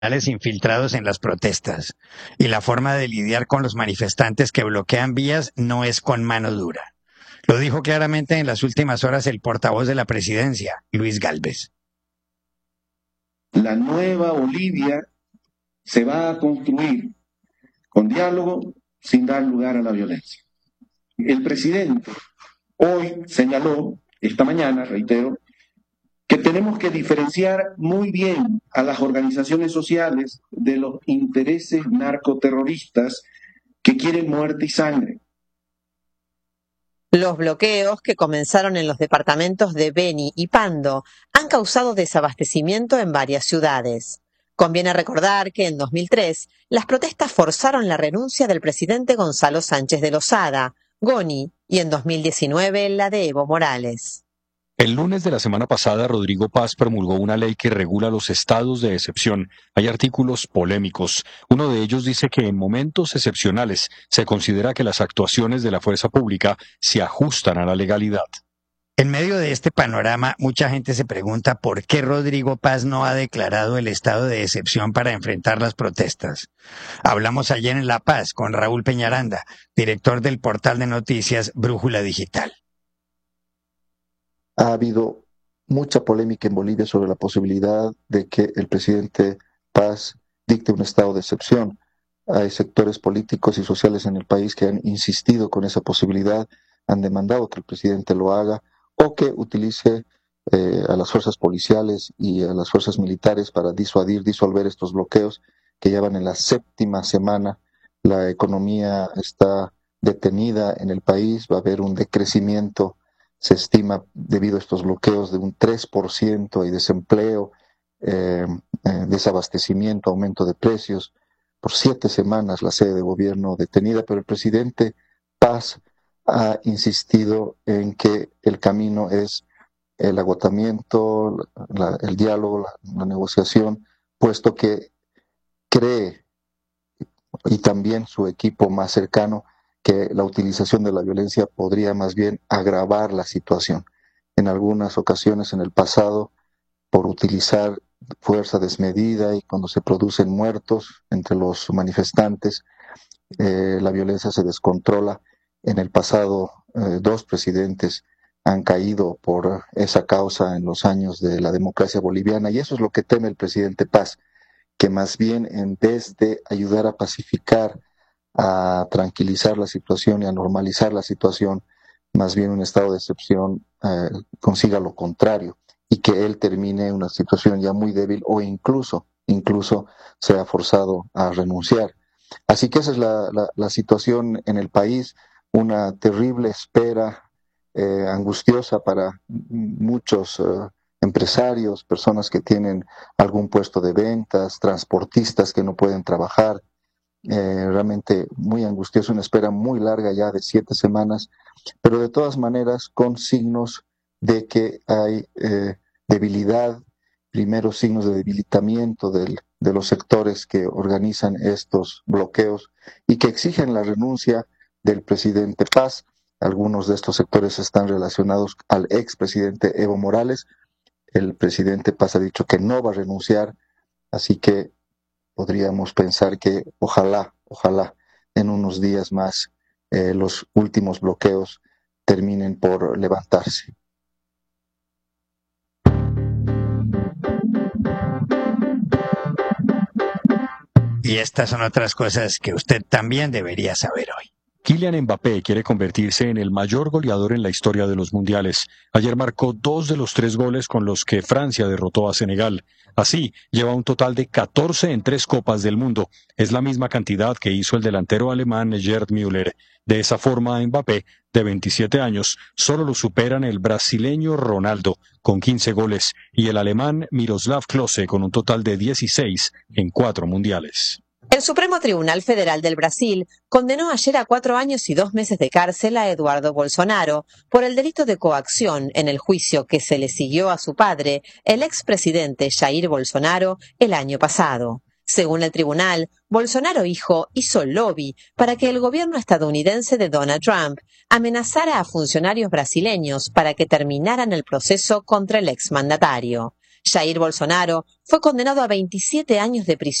infiltrados en las protestas, y la forma de lidiar con los manifestantes que bloquean vías no es con mano dura. Lo dijo claramente en las últimas horas el portavoz de la presidencia, Luis Gálvez. La nueva Bolivia se va a construir con diálogo sin dar lugar a la violencia. El presidente hoy señaló, esta mañana, reitero, que tenemos que diferenciar muy bien a las organizaciones sociales de los intereses narcoterroristas que quieren muerte y sangre. Los bloqueos que comenzaron en los departamentos de Beni y Pando han causado desabastecimiento en varias ciudades. Conviene recordar que en 2003 las protestas forzaron la renuncia del presidente Gonzalo Sánchez de Lozada, Goni, y en 2019 la de Evo Morales. El lunes de la semana pasada, Rodrigo Paz promulgó una ley que regula los estados de excepción. Hay artículos polémicos. Uno de ellos dice que en momentos excepcionales se considera que las actuaciones de la fuerza pública se ajustan a la legalidad. En medio de este panorama, mucha gente se pregunta por qué Rodrigo Paz no ha declarado el estado de excepción para enfrentar las protestas. Hablamos ayer en La Paz con Raúl Peñaranda, director del portal de noticias Brújula Digital. Ha habido mucha polémica en Bolivia sobre la posibilidad de que el presidente Paz dicte un estado de excepción. Hay sectores políticos y sociales en el país que han insistido con esa posibilidad, han demandado que el presidente lo haga o que utilice a las fuerzas policiales y a las fuerzas militares para disolver estos bloqueos que ya van en la 7ª semana. La economía está detenida en el país, va a haber un decrecimiento, se estima, debido a estos bloqueos, de un 3%, y desempleo, desabastecimiento, aumento de precios. Por 7 semanas la sede de gobierno detenida, pero el presidente Paz ha insistido en que el camino es el agotamiento, el diálogo, la negociación, puesto que cree, y también su equipo más cercano, que la utilización de la violencia podría más bien agravar la situación. En algunas ocasiones en el pasado, por utilizar fuerza desmedida y cuando se producen muertos entre los manifestantes, la violencia se descontrola. En el pasado, 2 presidentes han caído por esa causa en los años de la democracia boliviana, y eso es lo que teme el presidente Paz, que más bien, en vez de ayudar a pacificar, a tranquilizar la situación y a normalizar la situación, más bien un estado de excepción consiga lo contrario y que él termine una situación ya muy débil o incluso sea forzado a renunciar. Así que esa es la situación en el país, una terrible espera, angustiosa para muchos empresarios, personas que tienen algún puesto de ventas, transportistas que no pueden trabajar. Realmente muy angustioso, una espera muy larga ya de 7 semanas, pero de todas maneras con signos de que hay debilidad, primeros signos de debilitamiento de los sectores que organizan estos bloqueos y que exigen la renuncia del presidente Paz. Algunos de estos sectores están relacionados al expresidente Evo Morales. El presidente Paz ha dicho que no va a renunciar, así que podríamos pensar que ojalá en unos días más los últimos bloqueos terminen por levantarse. Y estas son otras cosas que usted también debería saber hoy. Kylian Mbappé quiere convertirse en el mayor goleador en la historia de los mundiales. Ayer marcó 2 de los 3 goles con los que Francia derrotó a Senegal. Así, lleva un total de 14 en 3 Copas del Mundo. Es la misma cantidad que hizo el delantero alemán Gerd Müller. De esa forma, Mbappé, de 27 años, solo lo superan el brasileño Ronaldo, con 15 goles, y el alemán Miroslav Klose, con un total de 16 en 4 mundiales. El Supremo Tribunal Federal del Brasil condenó ayer a 4 años y 2 meses de cárcel a Eduardo Bolsonaro por el delito de coacción en el juicio que se le siguió a su padre, el expresidente Jair Bolsonaro, el año pasado. Según el tribunal, Bolsonaro hijo hizo lobby para que el gobierno estadounidense de Donald Trump amenazara a funcionarios brasileños para que terminaran el proceso contra el exmandatario. Jair Bolsonaro fue condenado a 27 años de prisión